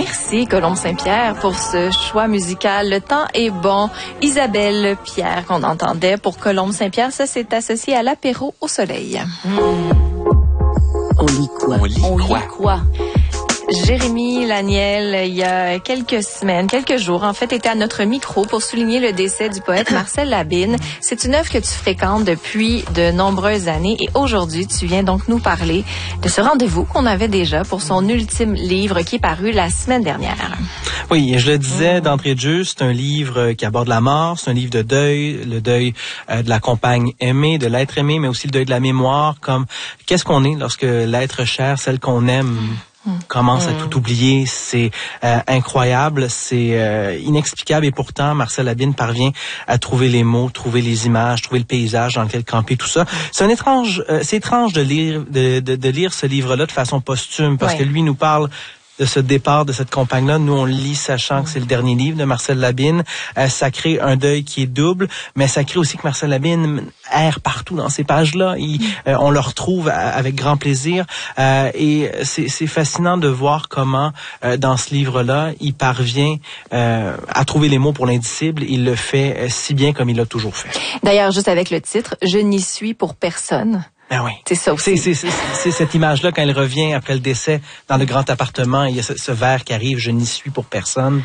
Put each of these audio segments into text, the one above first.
Merci Colombe Saint-Pierre pour ce choix musical. Le temps est bon. Isabelle Pierre qu'on entendait pour Colombe Saint-Pierre, ça s'est associé à l'apéro au soleil. On lit quoi? On lit quoi? Jérémy Laniel, il y a quelques jours, en fait, était à notre micro pour souligner le décès du poète Marcel Labine. C'est une œuvre que tu fréquentes depuis de nombreuses années et aujourd'hui, tu viens donc nous parler de ce rendez-vous qu'on avait déjà pour son ultime livre qui est paru la semaine dernière. Oui, je le disais d'entrée de jeu, c'est un livre qui aborde la mort, c'est un livre de deuil, le deuil de la compagne aimée, de l'être aimé, mais aussi le deuil de la mémoire, comme qu'est-ce qu'on est lorsque l'être cher, celle qu'on aime, commence à tout oublier. C'est incroyable, c'est inexplicable et pourtant Marcel Labine parvient à trouver les mots, trouver les images, trouver le paysage dans lequel camper tout ça. C'est étrange de lire ce livre-là de façon posthume parce que lui nous parle de ce départ de cette compagne-là. Nous, on le lit sachant que c'est le dernier livre de Marcel Labine. Ça crée un deuil qui est double, mais ça crée aussi que Marcel Labine erre partout dans ces pages-là. On le retrouve avec grand plaisir. Et c'est fascinant de voir comment, dans ce livre-là, il parvient à trouver les mots pour l'indicible. Il le fait si bien comme il l'a toujours fait. D'ailleurs, juste avec le titre, « Je n'y suis pour personne ». Ben oui. C'est ça aussi. C'est cette image-là quand elle revient après le décès dans le grand appartement. Il y a ce vers qui arrive, je n'y suis pour personne.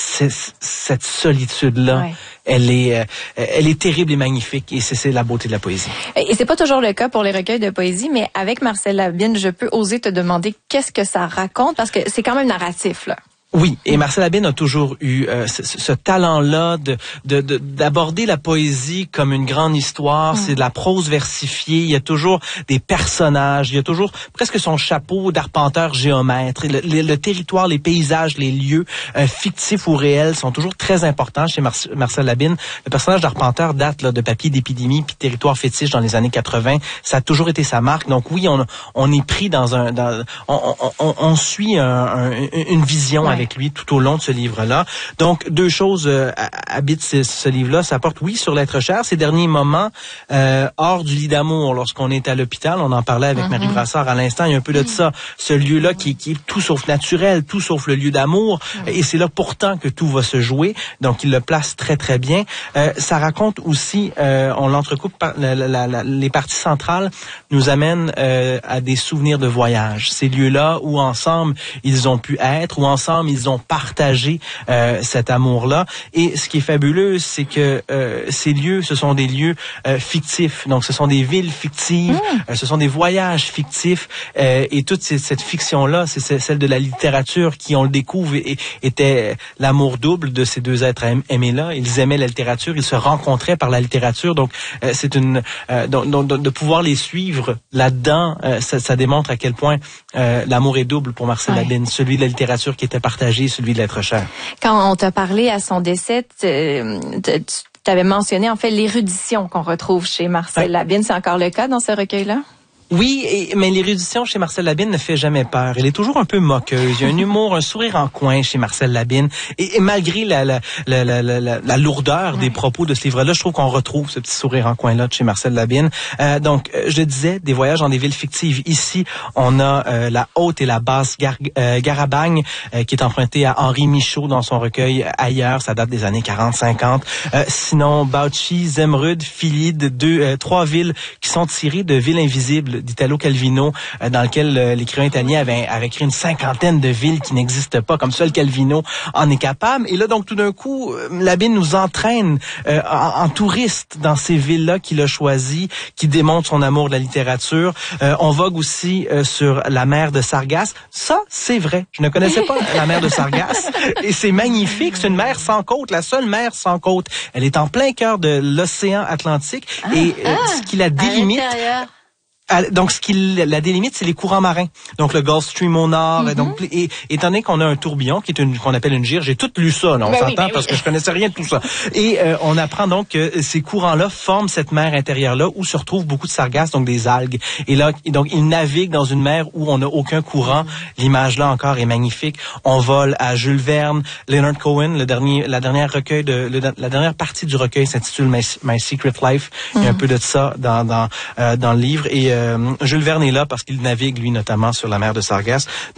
Cette solitude-là, elle est terrible et magnifique et c'est la beauté de la poésie. Et c'est pas toujours le cas pour les recueils de poésie, mais avec Marcel Labine, je peux oser te demander qu'est-ce que ça raconte parce que c'est quand même narratif, là. Oui, et Marcel Labine a toujours eu ce talent-là d'aborder la poésie comme une grande histoire. C'est de la prose versifiée. Il y a toujours des personnages. Il y a toujours presque son chapeau d'arpenteur géomètre. Le territoire, les paysages, les lieux fictifs ou réels sont toujours très importants chez Marcel Labine. Le personnage d'arpenteur date de Papier d'épidémie puis Territoire fétiche dans les années 80. Ça a toujours été sa marque. Donc oui, on est pris on suit une vision avec lui tout au long de ce livre-là. Donc, deux choses habitent ce livre-là. Ça porte, oui, sur l'être cher, ces derniers moments hors du lit d'amour, lorsqu'on est à l'hôpital. On en parlait avec Marie Brassard à l'instant. Il y a un peu de ça. Ce lieu-là qui est tout sauf naturel, tout sauf le lieu d'amour. Et c'est là pourtant que tout va se jouer. Donc, il le place très, très bien. Ça raconte aussi, on l'entrecoupe par les parties centrales nous amènent à des souvenirs de voyage. Ces lieux-là où ensemble, ils ont pu être, où ensemble, ils ont partagé cet amour-là. Et ce qui est fabuleux, c'est que ces lieux, ce sont des lieux fictifs. Donc, ce sont des villes fictives, ce sont des voyages fictifs. Et toute cette fiction-là, c'est celle de la littérature qui, on le découvre, était l'amour double de ces deux êtres aimés-là. Ils aimaient la littérature, ils se rencontraient par la littérature. Donc, c'est de pouvoir les suivre là-dedans, ça démontre à quel point l'amour est double pour Marcel Labine. Celui de la littérature qui était partagé, celui de l'être cher. Quand on t'a parlé à son décès, tu avais mentionné en fait l'érudition qu'on retrouve chez Marcel Labine. C'est encore le cas dans ce recueil-là? Oui, mais l'érudition chez Marcel Labine ne fait jamais peur. Elle est toujours un peu moqueuse. Il y a un humour, un sourire en coin chez Marcel Labine. Et malgré la lourdeur des propos de ce livre-là, je trouve qu'on retrouve ce petit sourire en coin-là de chez Marcel Labine. Donc, je disais, des voyages dans des villes fictives. Ici, on a la haute et la basse Garabagne, qui est empruntée à Henri Michaud dans son recueil Ailleurs. Ça date des années 40-50. Sinon, Bauchi, Zemrud, Philide, trois villes qui sont tirées de Villes invisibles d'Italo Calvino, dans lequel l'écrivain italien avait écrit une cinquantaine de villes qui n'existent pas, comme seul Calvino en est capable. Et là, donc, tout d'un coup, Labine nous entraîne en touriste dans ces villes-là qu'il a choisies, qui démontrent son amour de la littérature. On vogue aussi sur la mer de Sargasse. Ça, c'est vrai. Je ne connaissais pas la mer de Sargasse. Et c'est magnifique. C'est une mer sans côte, la seule mer sans côte. Elle est en plein cœur de l'océan Atlantique. Ce qui la délimite... Donc, ce qui la délimite, c'est les courants marins. Donc, le Gulf Stream au nord. Donc, et étant donné qu'on a un tourbillon qui est qu'on appelle une gyre, j'ai tout lu ça, là, on s'entend, parce que je connaissais rien de tout ça. Et on apprend donc que ces courants-là forment cette mer intérieure-là où se retrouvent beaucoup de sargasses, donc des algues. Et là, donc, ils naviguent dans une mer où on n'a aucun courant. L'image-là encore est magnifique. On vole à Jules Verne, Leonard Cohen, la dernière partie du recueil s'intitule My Secret Life. Il y a un peu de ça dans le livre. Et Jules Verne est là parce qu'il navigue, lui, notamment sur la mer de Sargasse.